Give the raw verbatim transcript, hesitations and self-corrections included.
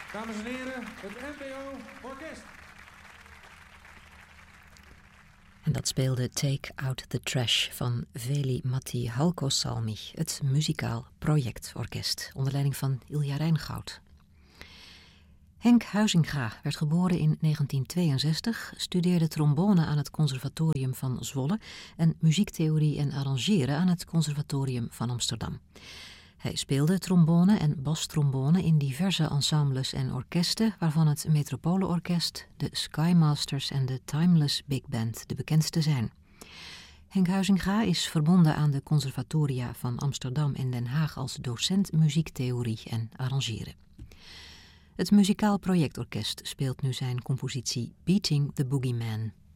Dames en heren, het N P O-orkest. En dat speelde Take Out the Trash van Veli-Matti Halkosalmi, het muzikaal projectorkest, onder leiding van Ilja Rijngoud. Henk Huizinga werd geboren in negentien tweeënzestig, studeerde trombone aan het Conservatorium van Zwolle en muziektheorie en arrangeren aan het Conservatorium van Amsterdam. Hij speelde trombone en bastrombone in diverse ensembles en orkesten, waarvan het Metropolenorkest, de Skymasters en de Timeless Big Band de bekendste zijn. Henk Huizinga is verbonden aan de conservatoria van Amsterdam en Den Haag als docent muziektheorie en arrangeren. Het muzikaal projectorkest speelt nu zijn compositie Beating the Boogeyman.